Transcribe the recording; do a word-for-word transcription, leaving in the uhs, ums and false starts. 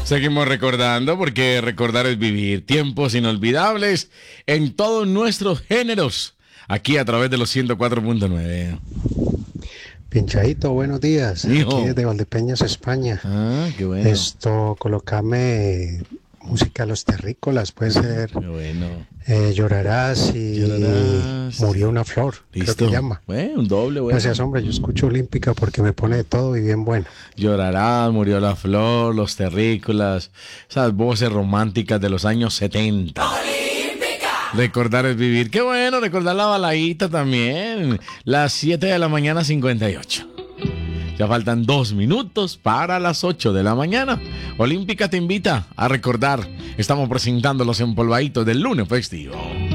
Seguimos recordando porque recordar es vivir. Tiempos inolvidables en todos nuestros géneros. Aquí a través de los ciento cuatro punto nueve. Pinchadito, buenos días. Hijo. Aquí desde Valdepeñas, España. Ah, qué bueno. Esto, colocame música a los terrícolas, puede ser Qué bueno. eh, Llorarás y Llorarás. Murió una flor, Listo. creo que llama. Bueno, un doble, bueno. Gracias, hombre, yo escucho Olímpica porque me pone de todo y bien bueno. Llorarás, Murió la flor, los terrícolas, esas voces románticas de los años setenta. Recordar es vivir. Qué bueno, recordar la baladita también. Las siete de la mañana, cincuenta y ocho. Ya faltan dos minutos para las ocho de la mañana. Olímpica te invita a recordar. Estamos presentando los empolvaditos del lunes festivo.